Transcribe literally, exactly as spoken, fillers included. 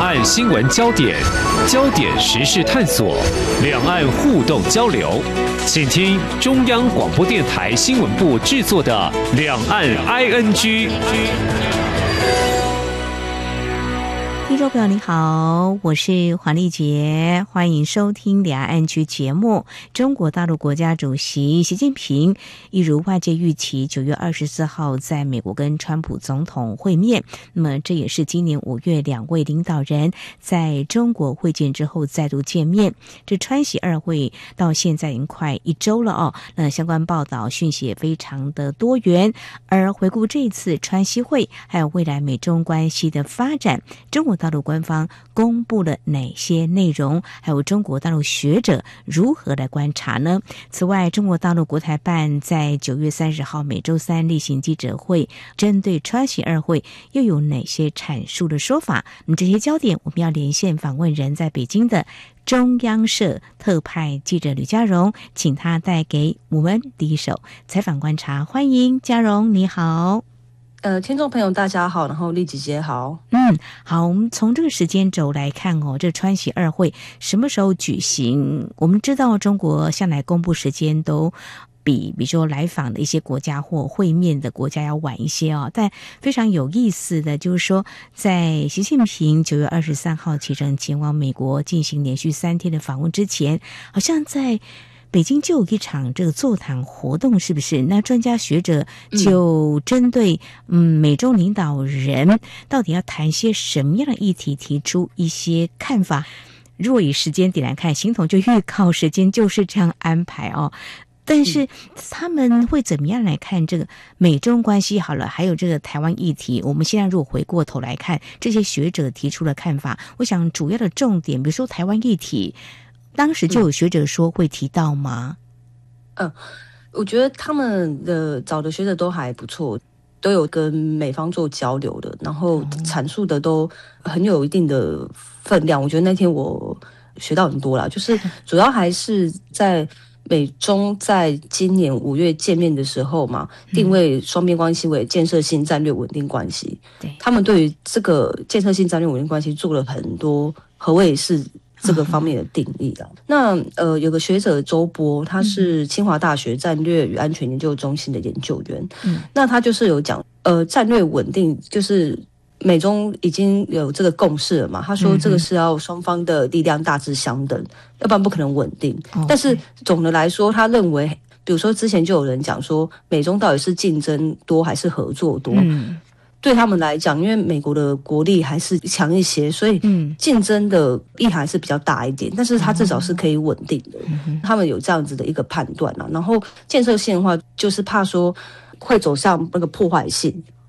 岸新闻焦点，焦点时事探索，两岸互动交流，请听中央广播电台新闻部制作的《两岸 I N G》。 听众朋友你好，我是黄丽杰，欢迎收听两岸 I N G 节目。中国大陆国家主席习近平一如外界预期，九月二十四号在美国跟川普总统会面。那么这也是今年五月两位领导人在中国会见之后再度见面。这川习二会到现在已经快一周了哦。那相关报道讯息也非常的多元。而回顾这次川习会，还有未来美中关系的发展，中国大陆官方公布了哪些内容？还有中国大陆学者如何来观察呢？此外，中国大陆国台办在九月三十号每周三例行记者会，针对川习二会又有哪些阐述的说法？那么这些焦点，我们要连线访问人在北京的中央社特派记者吕嘉荣，请他带给我们第一手采访观察。欢迎嘉荣，你好。 呃，听众朋友大家好，然后丽姐姐好。 嗯，好，我们从这个时间轴来看哦，这川习二会什么时候举行？我们知道中国向来公布时间都比比如说来访的一些国家或会面的国家要晚一些哦，但非常有意思的就是说，在习近平九月二十三号启程前往美国进行连续三天的访问之前，好像在北京就有一场这个座谈活动，是不是？那专家学者就针对嗯美中领导人到底要谈些什么样的议题，提出一些看法。若以时间点来看，形同就预告时间就是这样安排哦。但是他们会怎么样来看这个美中关系？好了，还有这个台湾议题，我们现在如果回过头来看这些学者提出的看法，我想主要的重点，比如说台湾议题，当时就有学者说会提到吗？ 嗯、呃，我觉得他们的找的学者都还不错，都有跟美方做交流的，然后阐述的都很有一定的分量。我觉得那天我学到很多啦，就是主要还是在美中在今年五月见面的时候嘛，定位双边关系为建设性战略稳定关系。对，他们对于这个建设性战略稳定关系做了很多何谓是这个方面的定义啦。那呃，有个学者周波，他是清华大学战略与安全研究中心的研究员。嗯，那他就是有讲，呃，战略稳定就是美中已经有这个共识了嘛。他说这个是要双方的力量大致相等，要不然不可能稳定。但是总的来说，他认为，比如说之前就有人讲说，美中到底是竞争多还是合作多？嗯，对他们来讲，因为美国的国力还是强一些，所以竞争的意涵是比较大一点，但是它至少是可以稳定的。他们有这样子的一个判断啊。然后建设性的话，就是怕说会走向那个破坏性。